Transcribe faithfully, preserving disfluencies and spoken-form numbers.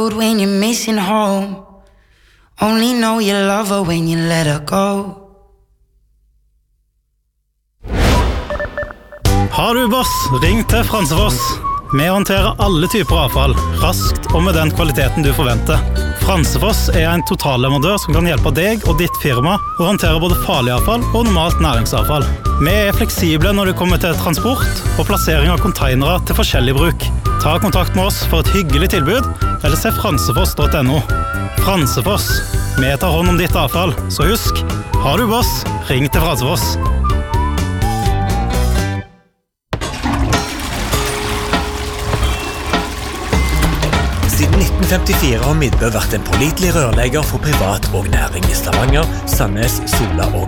road when you're missing home. Only know you love her when you let her go. Har du boss, ring til Fransefoss. Vi håndterer alle typer avfall, raskt og med den kvaliteten du forventer. Fransefoss er en totalleverandør som kan hjelpe deg og ditt firma å håndtere både farlig avfall og normalt næringsavfall. Vi er fleksible når det kommer til transport og plassering av containere til forskjellig bruk. Ta kontakt med oss for et hyggelig tilbud, eller se fransefoss punktum no. Fransefoss, vi tar hånd om ditt avfall, så husk, har du boss, ring til Fransefoss. Siden nitten femtifire har Midtbø vært en pålitelig rørlegger for privat og næring i Stavanger, Sandnes, Sola og